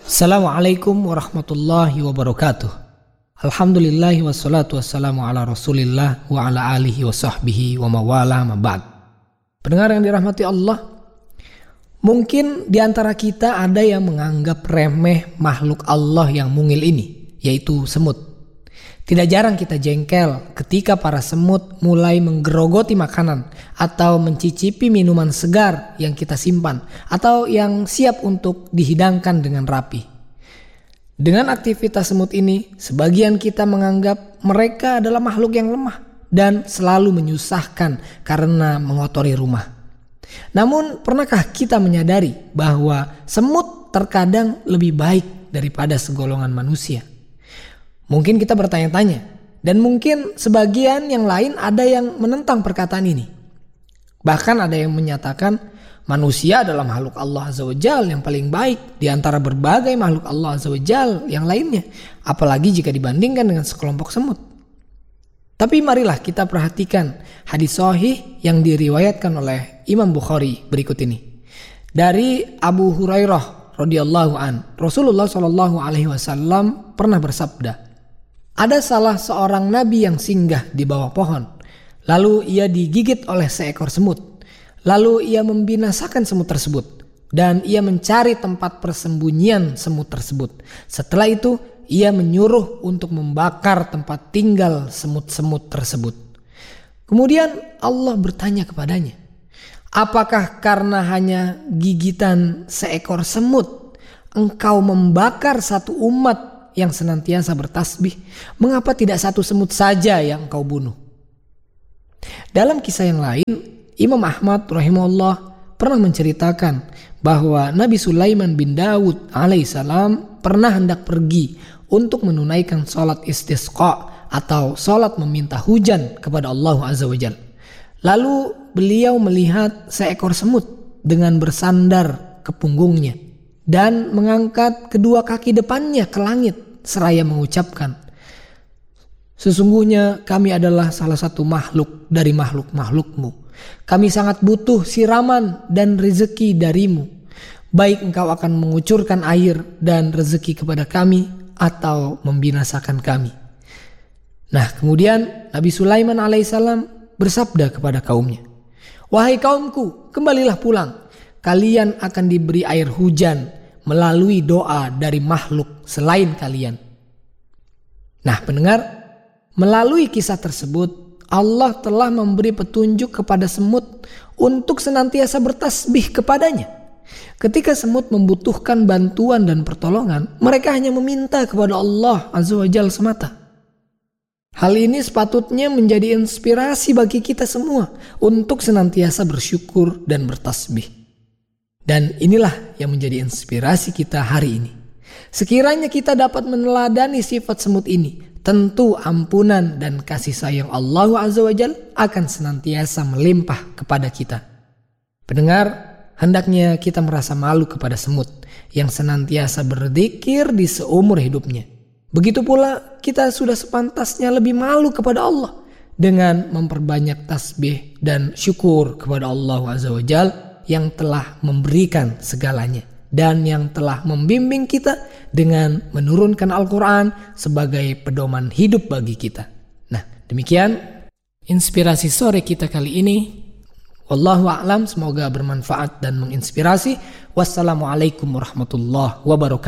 Assalamualaikum warahmatullahi wabarakatuh. Alhamdulillahi wassalatu wassalamu ala rasulillah wa ala alihi wa sahbihi wa mawala mabad. Pendengar yang dirahmati Allah, mungkin diantara kita ada yang menganggap remeh makhluk Allah yang mungil ini, yaitu semut. Tidak jarang kita jengkel ketika para semut mulai menggerogoti makanan atau mencicipi minuman segar yang kita simpan atau yang siap untuk dihidangkan dengan rapi. Dengan aktivitas semut ini, sebagian kita menganggap mereka adalah makhluk yang lemah dan selalu menyusahkan karena mengotori rumah. Namun, pernahkah kita menyadari bahwa semut terkadang lebih baik daripada segolongan manusia? Mungkin kita bertanya-tanya, dan mungkin sebagian yang lain ada yang menentang perkataan ini. Bahkan ada yang menyatakan manusia adalah makhluk Allah Azza wa Jalla yang paling baik di antara berbagai makhluk Allah Azza wa Jalla yang lainnya, apalagi jika dibandingkan dengan sekelompok semut. Tapi marilah kita perhatikan hadis sahih yang diriwayatkan oleh Imam Bukhari berikut ini. Dari Abu Hurairah radhiyallahu an, Rasulullah shallallahu alaihi wasallam pernah bersabda, ada salah seorang nabi yang singgah di bawah pohon. Lalu ia digigit oleh seekor semut. Lalu ia membinasakan semut tersebut. Dan ia mencari tempat persembunyian semut tersebut. Setelah itu ia menyuruh untuk membakar tempat tinggal semut-semut tersebut. Kemudian Allah bertanya kepadanya, apakah karena hanya gigitan seekor semut engkau membakar satu umat yang senantiasa bertasbih? Mengapa tidak satu semut saja yang engkau bunuh? Dalam kisah yang lain, Imam Ahmad rahimahullah pernah menceritakan bahwa Nabi Sulaiman bin Daud alaihissalam pernah hendak pergi untuk menunaikan sholat istisqa atau sholat meminta hujan kepada Allah Azza wa Jalla. Lalu beliau melihat seekor semut dengan bersandar ke punggungnya dan mengangkat kedua kaki depannya ke langit seraya mengucapkan, sesungguhnya kami adalah salah satu makhluk dari makhluk-makhlukmu. Kami sangat butuh siraman dan rezeki darimu. Baik engkau akan mengucurkan air dan rezeki kepada kami atau membinasakan kami. Nah, kemudian Nabi Sulaiman alaihissalam bersabda kepada kaumnya, wahai kaumku, kembalilah pulang. Kalian akan diberi air hujan melalui doa dari makhluk selain kalian. Nah, pendengar, melalui kisah tersebut Allah telah memberi petunjuk kepada semut untuk senantiasa bertasbih kepadanya. Ketika semut membutuhkan bantuan dan pertolongan, mereka hanya meminta kepada Allah Azza wa Jalla semata. Hal ini sepatutnya menjadi inspirasi bagi kita semua untuk senantiasa bersyukur dan bertasbih. Dan inilah yang menjadi inspirasi kita hari ini. Sekiranya kita dapat meneladani sifat semut ini, tentu ampunan dan kasih sayang Allah Azza wa Jalla akan senantiasa melimpah kepada kita. Pendengar, hendaknya kita merasa malu kepada semut yang senantiasa berzikir di seumur hidupnya. Begitu pula kita sudah sepantasnya lebih malu kepada Allah dengan memperbanyak tasbih dan syukur kepada Allah Azza wa Jalla yang telah memberikan segalanya dan yang telah membimbing kita dengan menurunkan Al-Quran sebagai pedoman hidup bagi kita. Nah, demikian inspirasi sore kita kali ini. Wallahu a'lam, semoga bermanfaat dan menginspirasi. Wassalamualaikum warahmatullahi wabarakatuh.